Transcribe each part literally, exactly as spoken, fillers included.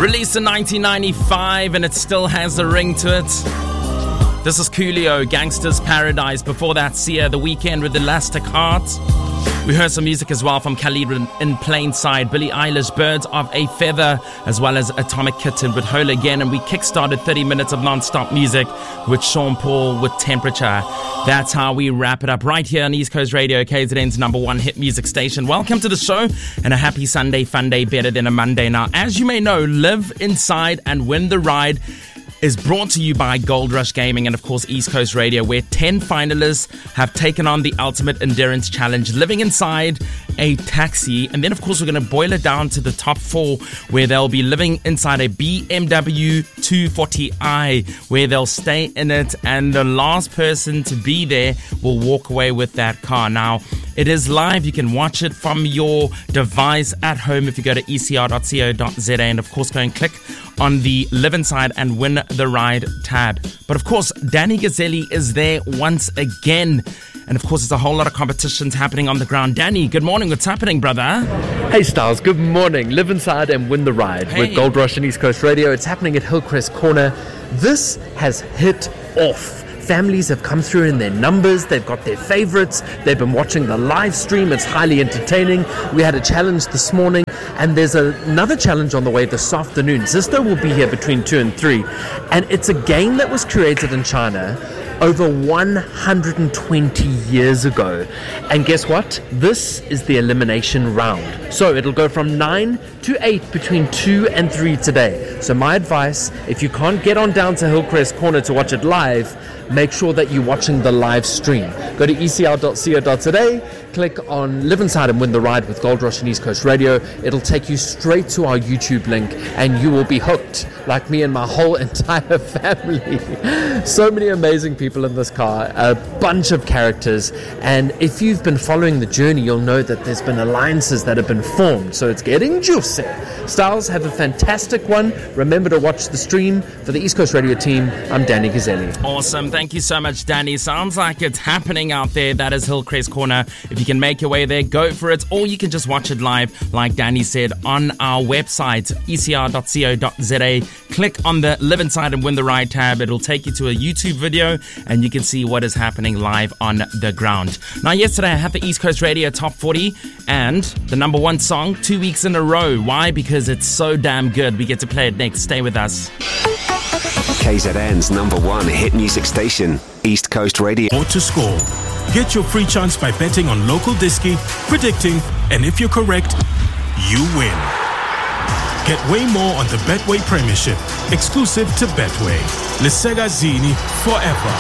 Released in nineteen ninety-five, and it still has a ring to it. This is Coolio, Gangsta's Paradise. Before that, Sia, The Weeknd with Elastic Heart. We heard some music as well from Khalid in Plain Sight, Billie Eilish, Birds of a Feather, as well as Atomic Kitten with Whole Again. And we kickstarted thirty minutes of non-stop music with Sean Paul with Temperature. That's how we wrap it up right here on East Coast Radio, K Z N's number one hit music station. Welcome to the show and a happy Sunday fun day, better than a Monday. Now, as you may know, Live Inside and Win the Ride is brought to you by Gold Rush Gaming and, of course, East Coast Radio, where ten finalists have taken on the Ultimate Endurance Challenge, living inside a taxi. And then, of course, we're going to boil it down to the top four, where they'll be living inside a B M W two forty i, where they'll stay in it, and the last person to be there will walk away with that car. Now, it is live. You can watch it from your device at home if you go to e c r dot co dot z a, and, of course, go and click on the Live Inside and Win the Ride tab. But of course, Danny Gazzelli is there once again. And of course, there's a whole lot of competitions happening on the ground. Danny, good morning. What's happening, brother? Hey, Styles. Good morning. Live Inside and Win the Ride Hey. with Gold Rush and East Coast Radio. It's happening at Hillcrest Corner. This has hit off. Families have come through in their numbers. They've got their favorites. They've been watching the live stream. It's highly entertaining. We had a challenge this morning, and there's a, another challenge on the way this afternoon. Zisto will be here between two and three, and it's a game that was created in China over one hundred twenty years ago. And guess what? This is the elimination round. So it'll go from nine to eight between two and three today. So my advice, if you can't get on down to Hillcrest Corner to watch it live, make sure that you're watching the live stream. Go to e c r dot co dot z a, click on Live Inside and Win the Ride with Gold Rush and East Coast Radio. It'll take you straight to our YouTube link, and you will be hooked, like me and my whole entire family. So many amazing people in this car, a bunch of characters, and if you've been following the journey, you'll know that there's been alliances that have been formed, so it's getting juicy. Styles, have a fantastic one. Remember to watch the stream. For the East Coast Radio team, I'm Danny Gazzelli. Awesome. Thank you so much, Danny. Sounds like it's happening out there. That is Hillcrest Corner. If you can make your way there, go for it. Or you can just watch it live, like Danny said, on our website, e c r dot co dot z a. Click on the Live Inside and Win the Ride tab. It'll take you to a YouTube video, and you can see what is happening live on the ground. Now, yesterday I had the East Coast Radio Top forty and the number one song two weeks in a row. Why? Because it's so damn good. We get to play it next. Stay with us. K Z N's number one hit music station, East Coast Radio. Or to score. Get your free chance by betting on local disky, predicting, and if you're correct, you win. Get way more on the Betway Premiership, exclusive to Betway. Lisega Zini forever.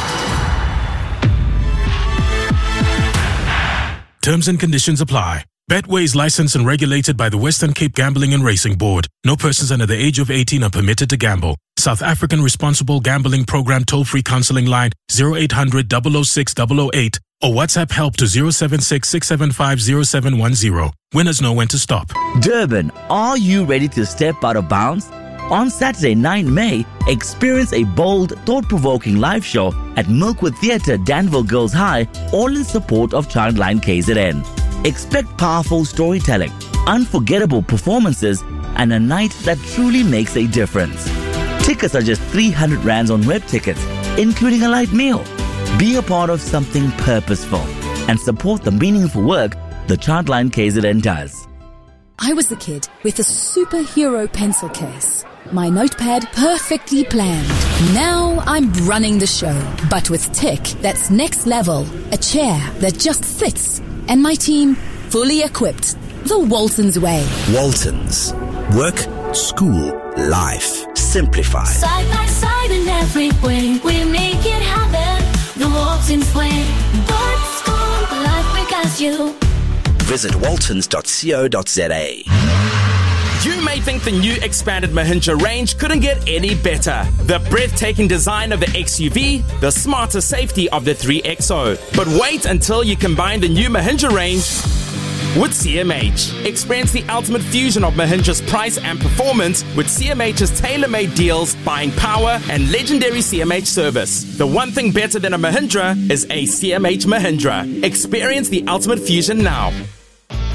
Terms and conditions apply. Betway is licensed and regulated by the Western Cape Gambling and Racing Board. No persons under the age of eighteen are permitted to gamble. South African Responsible Gambling Program toll-free counseling line zero eight hundred, double oh six, double oh eight or WhatsApp help to zero seven six, six seven five, zero seven one zero. Winners know when to stop. Durban, are you ready to step out of bounds? On Saturday, ninth of May, experience a bold, thought-provoking live show at Milkwood Theatre, Danville Girls High, all in support of Childline K Z N. Expect powerful storytelling, unforgettable performances, and a night that truly makes a difference. Tickets are just three hundred rands on web tickets, including a light meal. Be a part of something purposeful and support the meaningful work the Childline K Z N does. I was the kid with a superhero pencil case. My notepad perfectly planned. Now I'm running the show, but with tech that's next level. A chair that just fits, and my team fully equipped. The Waltons way. Waltons. Work, school, life. Simplify. Side by side in every way, we make it happen. The Waltons way. Work, school, life, we got you. Visit waltons dot co dot z a. You may think the new expanded Mahindra range couldn't get any better. The breathtaking design of the X U V, the smarter safety of the three X O. But wait until you combine the new Mahindra range with C M H. Experience the ultimate fusion of Mahindra's price and performance with C M H's tailor-made deals, buying power, and legendary C M H service. The one thing better than a Mahindra is a C M H Mahindra. Experience the ultimate fusion now.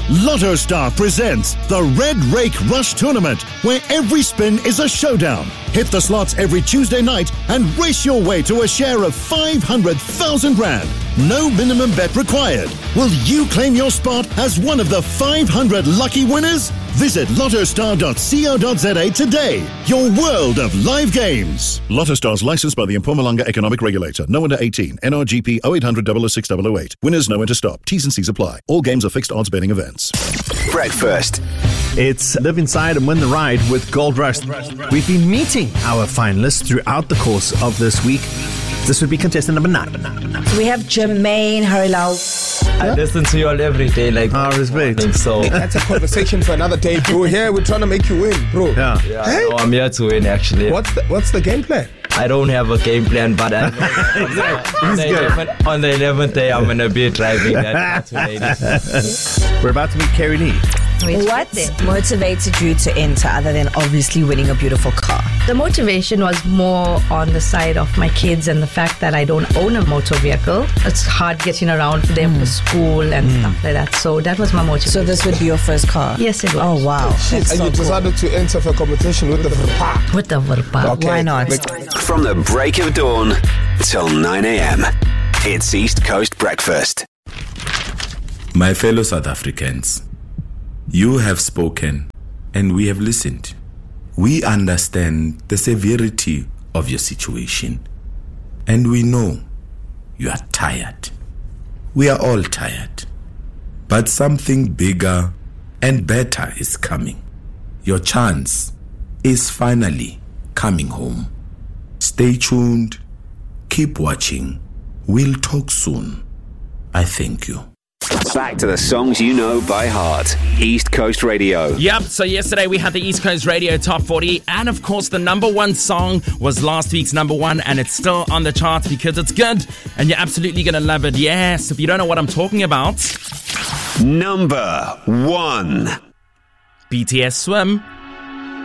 Lotto Star presents the Red Rake Rush Tournament, where every spin is a showdown. Hit the slots every Tuesday night and race your way to a share of five hundred thousand rand. No minimum bet required. Will you claim your spot as one of the five hundred lucky winners? Visit lotto star dot co dot za today. Your world of live games. Lotto Stars licensed by the Mpumalanga Economic Regulator. No under eighteen. N R G P oh eight hundred, double oh six, double oh eight. Winners know when to stop. T's and C's apply. All games are fixed odds betting events. Breakfast. It's Live Inside and Win the Ride with Gold Rush. We've been meeting our finalists throughout the course of this week. This would be contestant number nine. So we have Jermaine Harilau. I listen to you all every day, like oh, respect. So that's a conversation for another day, bro. Here we're trying to make you win, bro. Yeah. yeah hey? No, I'm here to win, actually. What's the What's the game plan? I don't have a game plan, but I know on, the eleventh, on the eleventh day I'm gonna be driving that lady. We're about to meet Carrie Lee. What motivated you to enter, other than obviously winning a beautiful car? The motivation was more on the side of my kids and the fact that I don't own a motor vehicle. It's hard getting around for them mm. for school and mm. stuff like that. So that was my motivation. So this would be your first car? Yes, it was. Oh, wow. And so you decided cool. to enter for a competition with the Verpa. With the Verpa. Okay. Why not? From the break of dawn till nine a.m. It's East Coast Breakfast. My fellow South Africans, you have spoken and we have listened. We understand the severity of your situation and we know you are tired. We are all tired. But something bigger and better is coming. Your chance is finally coming home. Stay tuned. Keep watching. We'll talk soon. I thank you. Back to the songs you know by heart. East Coast Radio. Yep, so yesterday we had the East Coast Radio Top forty, and of course the number one song was last week's number one, and it's still on the charts because it's good and you're absolutely gonna love it. Yes, if you don't know what I'm talking about. Number one. B T S Swim.